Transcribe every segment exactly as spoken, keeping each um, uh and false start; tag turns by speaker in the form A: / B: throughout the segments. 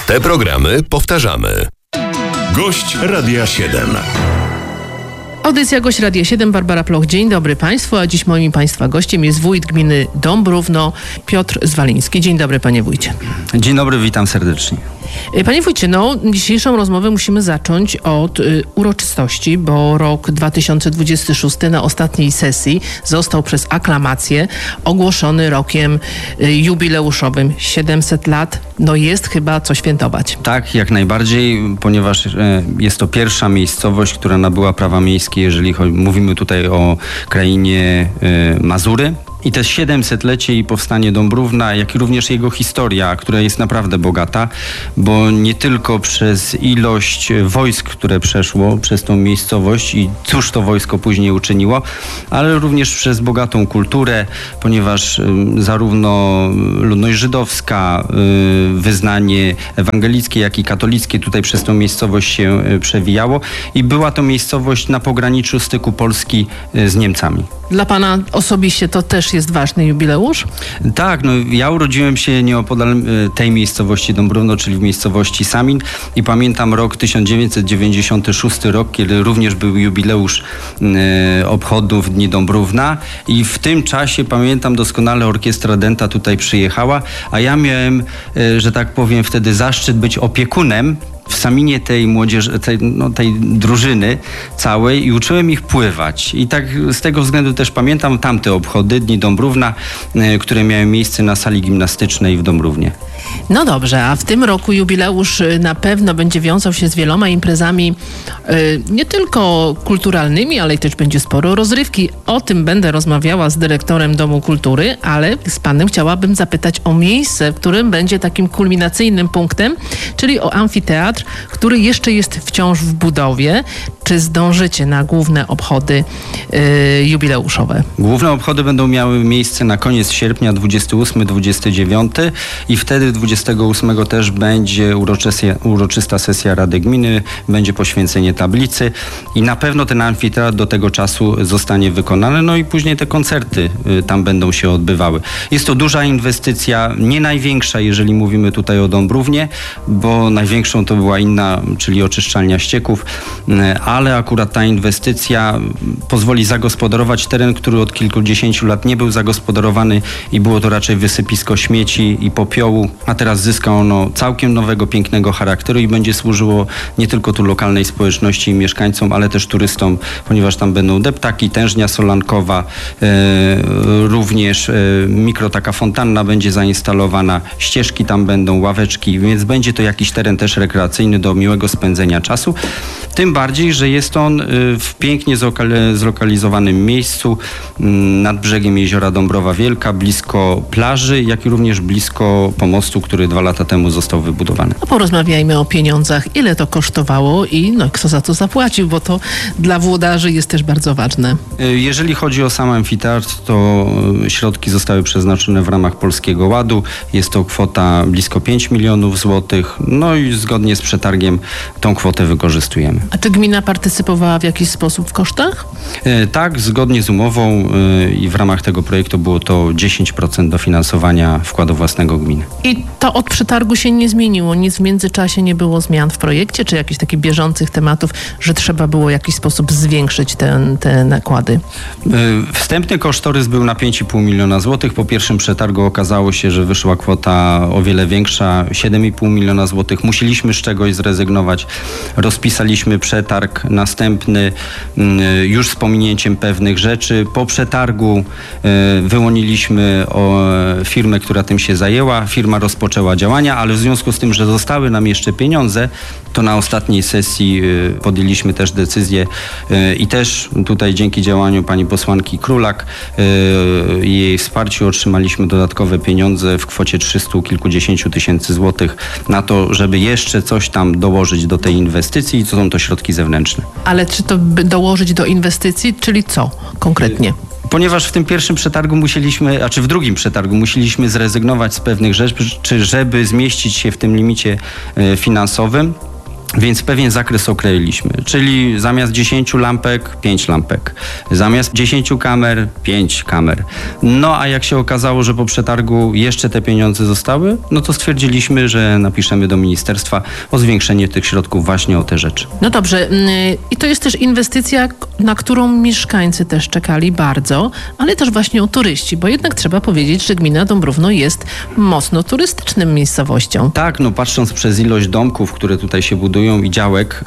A: Te programy powtarzamy. Gość Radia siedem.
B: Audycja Gość Radia siedem, Barbara Ploch. Dzień dobry Państwu, a dziś moim i Państwa gościem jest wójt gminy Dąbrówno, Piotr Zwaliński. Dzień dobry, panie wójcie.
C: Dzień dobry, witam serdecznie.
B: Panie wójcie, no dzisiejszą rozmowę musimy zacząć od y, uroczystości, bo rok dwa tysiące dwudziesty szósty na ostatniej sesji został przez aklamację ogłoszony rokiem y, jubileuszowym. siedemset lat, no jest chyba co świętować.
C: Tak, jak najbardziej, ponieważ e, jest to pierwsza miejscowość, która nabyła prawa miejskie, jeżeli chodzi, mówimy tutaj o krainie e, Mazury. I te siedemsetlecie i powstanie Dąbrówna, jak i również jego historia, która jest naprawdę bogata, bo nie tylko przez ilość wojsk, które przeszło przez tą miejscowość i cóż to wojsko później uczyniło, ale również przez bogatą kulturę, ponieważ y, zarówno ludność żydowska, y, wyznanie ewangelickie, jak i katolickie tutaj przez tą miejscowość się y, przewijało i była to miejscowość na pograniczu styku Polski y, z Niemcami.
B: Dla pana osobiście to też jest ważny jubileusz?
C: Tak, no ja urodziłem się nieopodal tej miejscowości Dąbrówno, czyli w miejscowości Samin i pamiętam rok tysiąc dziewięćset dziewięćdziesiąty szósty rok, kiedy również był jubileusz e, obchodów Dni Dąbrówna i w tym czasie pamiętam doskonale orkiestra Dęta tutaj przyjechała, a ja miałem, e, że tak powiem, wtedy zaszczyt być opiekunem w Saminie tej młodzieży, tej, no, tej drużyny całej i uczyłem ich pływać. I tak z tego względu też pamiętam tamte obchody Dni Dąbrówna, y, które miały miejsce na sali gimnastycznej w Dąbrównie.
B: No dobrze, a w tym roku jubileusz na pewno będzie wiązał się z wieloma imprezami y, nie tylko kulturalnymi, ale też będzie sporo rozrywki. O tym będę rozmawiała z dyrektorem Domu Kultury, ale z panem chciałabym zapytać o miejsce, w którym będzie takim kulminacyjnym punktem, czyli o amfiteatr, który jeszcze jest wciąż w budowie. Czy zdążycie na główne obchody y, jubileuszowe?
C: Główne obchody będą miały miejsce na koniec sierpnia, dwudziestego ósmego dwudziestego dziewiątego i wtedy dwudziestego ósmego też będzie uroczysta, uroczysta sesja Rady Gminy, będzie poświęcenie tablicy i na pewno ten amfiteatr do tego czasu zostanie wykonany, no i później te koncerty y, tam będą się odbywały. Jest to duża inwestycja, nie największa, jeżeli mówimy tutaj o Dąbrównie, bo największą to była inna, czyli oczyszczalnia ścieków, y, ale akurat ta inwestycja pozwoli zagospodarować teren, który od kilkudziesięciu lat nie był zagospodarowany i było to raczej wysypisko śmieci i popiołu, a teraz zyska ono całkiem nowego, pięknego charakteru i będzie służyło nie tylko tu lokalnej społeczności i mieszkańcom, ale też turystom, ponieważ tam będą deptaki, tężnia solankowa, e, również e, mikro taka fontanna będzie zainstalowana, ścieżki tam będą, ławeczki, więc będzie to jakiś teren też rekreacyjny do miłego spędzenia czasu. Tym bardziej, że jest on w pięknie zlokalizowanym miejscu nad brzegiem jeziora Dąbrowa Wielka, blisko plaży, jak i również blisko pomostu, który dwa lata temu został wybudowany.
B: No porozmawiajmy o pieniądzach. Ile to kosztowało i no, kto za to zapłacił, bo to dla włodarzy jest też bardzo ważne.
C: Jeżeli chodzi o sam amfiteatr, to środki zostały przeznaczone w ramach Polskiego Ładu. Jest to kwota blisko pięć milionów złotych. No i zgodnie z przetargiem tą kwotę wykorzystujemy.
B: A czy gmina partycypowała w jakiś sposób w kosztach?
C: E, tak, zgodnie z umową e, i w ramach tego projektu było to dziesięć procent dofinansowania wkładu własnego gminy.
B: I to od przetargu się nie zmieniło? Nic w międzyczasie nie było zmian w projekcie, czy jakichś takich bieżących tematów, że trzeba było w jakiś sposób zwiększyć te, te nakłady?
C: E, wstępny kosztorys był na pięć i pół miliona złotych. Po pierwszym przetargu okazało się, że wyszła kwota o wiele większa, siedem i pół miliona złotych. Musieliśmy z czegoś zrezygnować. Rozpisaliśmy przetarg następny już z pominięciem pewnych rzeczy. Po przetargu wyłoniliśmy firmę, która tym się zajęła. Firma rozpoczęła działania, ale w związku z tym, że zostały nam jeszcze pieniądze, to na ostatniej sesji podjęliśmy też decyzję i też tutaj dzięki działaniu pani posłanki Królak i jej wsparciu otrzymaliśmy dodatkowe pieniądze w kwocie trzystu kilkudziesięciu tysięcy złotych na to, żeby jeszcze coś tam dołożyć do tej inwestycji i to są to środki zewnętrzne.
B: Ale czy to by dołożyć do inwestycji, czyli co konkretnie?
C: Ponieważ w tym pierwszym przetargu musieliśmy, a czy w drugim przetargu musieliśmy zrezygnować z pewnych rzeczy, żeby zmieścić się w tym limicie finansowym. Więc pewien zakres określiliśmy, czyli zamiast dziesięciu lampek, pięć lampek, zamiast dziesięciu kamer, pięć kamer. No a jak się okazało, że po przetargu jeszcze te pieniądze zostały, no to stwierdziliśmy, że napiszemy do ministerstwa o zwiększenie tych środków właśnie o te rzeczy.
B: No dobrze, i to jest też inwestycja, na którą mieszkańcy też czekali bardzo, ale też właśnie o turyści, bo jednak trzeba powiedzieć, że gmina Dąbrówno jest mocno turystyczną miejscowością.
C: Tak, no patrząc przez ilość domków, które tutaj się budują i działek,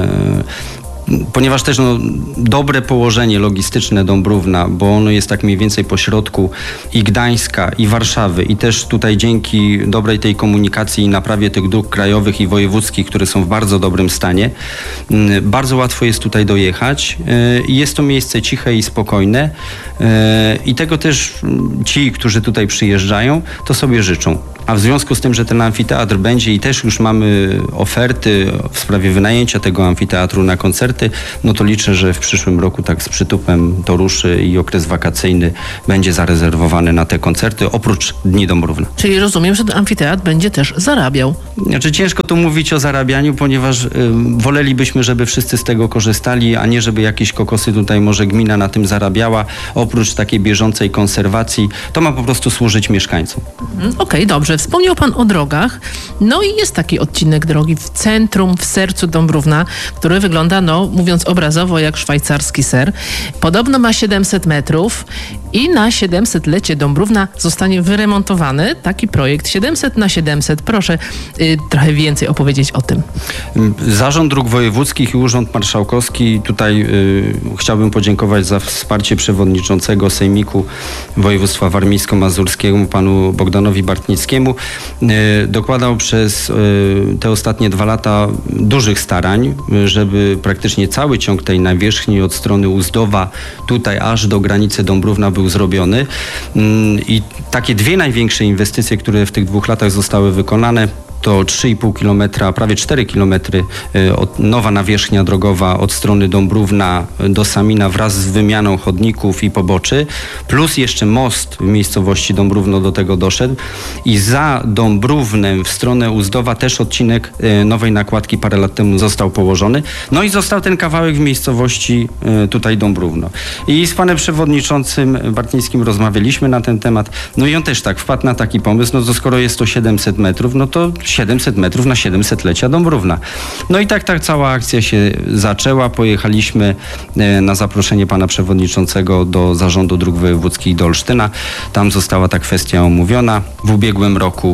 C: yy, ponieważ też no, dobre położenie logistyczne Dąbrówna, bo ono jest tak mniej więcej po środku i Gdańska, i Warszawy, i też tutaj dzięki dobrej tej komunikacji i naprawie tych dróg krajowych i wojewódzkich, które są w bardzo dobrym stanie, yy, bardzo łatwo jest tutaj dojechać. Yy, jest to miejsce ciche i spokojne yy, i tego też ci, którzy tutaj przyjeżdżają, to sobie życzą. A w związku z tym, że ten amfiteatr będzie i też już mamy oferty w sprawie wynajęcia tego amfiteatru na koncerty, no to liczę, że w przyszłym roku tak z przytupem to ruszy i okres wakacyjny będzie zarezerwowany na te koncerty, oprócz Dni Dąbrówna.
B: Czyli rozumiem, że ten amfiteatr będzie też zarabiał.
C: Znaczy ciężko tu mówić o zarabianiu, ponieważ y, wolelibyśmy, żeby wszyscy z tego korzystali, a nie żeby jakieś kokosy tutaj może gmina na tym zarabiała. Oprócz takiej bieżącej konserwacji, to ma po prostu służyć mieszkańcom.
B: Mhm, Okej, okay, dobrze. Wspomniał pan o drogach. No i jest taki odcinek drogi w centrum, w sercu Dąbrówna, który wygląda, no mówiąc obrazowo, jak szwajcarski ser. Podobno ma siedemset metrów i na siedemsetlecie Dąbrówna zostanie wyremontowany taki projekt siedemset na siedemset. Proszę y, trochę więcej opowiedzieć o tym.
C: Zarząd Dróg Wojewódzkich i Urząd Marszałkowski, tutaj y, chciałbym podziękować za wsparcie przewodniczącego Sejmiku Województwa Warmińsko-Mazurskiego, panu Bogdanowi Bartnickiemu. Y, dokładał przez y, te ostatnie dwa lata dużych starań, żeby praktycznie cały ciąg tej nawierzchni od strony Uzdowa tutaj aż do granicy Dąbrówna był zrobiony. Y, I takie dwie największe inwestycje, które w tych dwóch latach zostały wykonane, to trzy i pół kilometra, prawie cztery kilometry od, nowa nawierzchnia drogowa od strony Dąbrówna do Samina wraz z wymianą chodników i poboczy, plus jeszcze most w miejscowości Dąbrówno do tego doszedł i za Dąbrównem w stronę Uzdowa też odcinek nowej nakładki parę lat temu został położony. No i został ten kawałek w miejscowości tutaj Dąbrówno. I z panem przewodniczącym Bartnickim rozmawialiśmy na ten temat, no i on też tak wpadł na taki pomysł, no to skoro jest to siedemset metrów, no to siedemset metrów na siedemsetlecia Dąbrówna. No i tak, tak cała akcja się zaczęła. Pojechaliśmy na zaproszenie pana przewodniczącego do Zarządu Dróg Wojewódzkich do Olsztyna. Tam została ta kwestia omówiona w ubiegłym roku.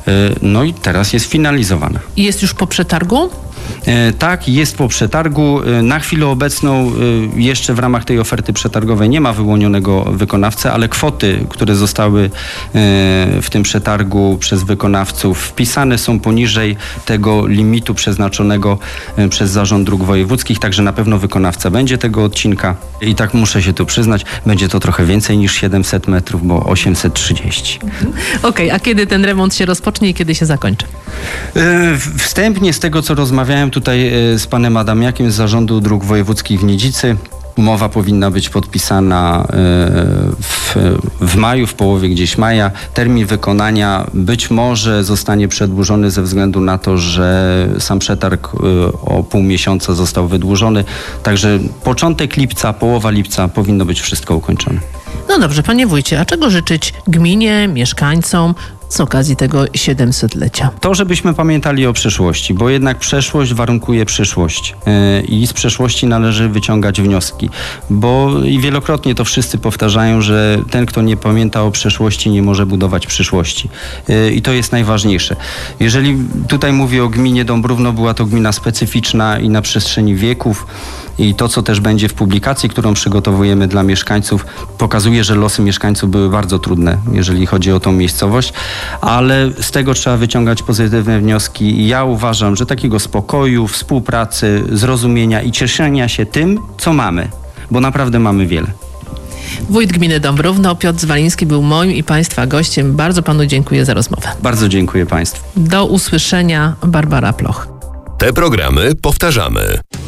C: No i teraz jest finalizowana.
B: I jest już po przetargu?
C: Tak, jest po przetargu. Na chwilę obecną jeszcze w ramach tej oferty przetargowej nie ma wyłonionego wykonawcy, ale kwoty, które zostały w tym przetargu przez wykonawców wpisane są poniżej tego limitu przeznaczonego przez Zarząd Dróg Wojewódzkich, także na pewno wykonawca będzie tego odcinka. I tak muszę się tu przyznać, będzie to trochę więcej niż siedemset metrów, bo osiemset trzydzieści.
B: Okej, okay, a kiedy ten remont się rozpocznie i kiedy się zakończy?
C: Wstępnie z tego, co rozmawiałem tutaj z panem Adamiakiem z Zarządu Dróg Wojewódzkich w Niedzicy, umowa powinna być podpisana w, w maju, w połowie gdzieś maja. Termin wykonania być może zostanie przedłużony ze względu na to, że sam przetarg o pół miesiąca został wydłużony. Także początek lipca, połowa lipca powinno być wszystko ukończone.
B: No dobrze, panie wójcie, a czego życzyć gminie, mieszkańcom z okazji tego siedemsetlecia?
C: To, żebyśmy pamiętali o przyszłości, bo jednak przeszłość warunkuje przyszłość yy, i z przeszłości należy wyciągać wnioski, bo i wielokrotnie to wszyscy powtarzają, że ten, kto nie pamięta o przeszłości, nie może budować przyszłości. Yy, I to jest najważniejsze. Jeżeli tutaj mówię o gminie Dąbrówno, była to gmina specyficzna i na przestrzeni wieków i to, co też będzie w publikacji, którą przygotowujemy dla mieszkańców, pokazuje, że losy mieszkańców były bardzo trudne, jeżeli chodzi o tą miejscowość, ale z tego trzeba wyciągać pozytywne wnioski i ja uważam, że takiego spokoju, współpracy, zrozumienia i cieszenia się tym, co mamy, bo naprawdę mamy wiele.
B: Wójt gminy Dąbrówno, Piotr Zwaliński, był moim i państwa gościem. Bardzo panu dziękuję za rozmowę.
C: Bardzo dziękuję państwu.
B: Do usłyszenia. Barbara Ploch.
A: Te programy powtarzamy.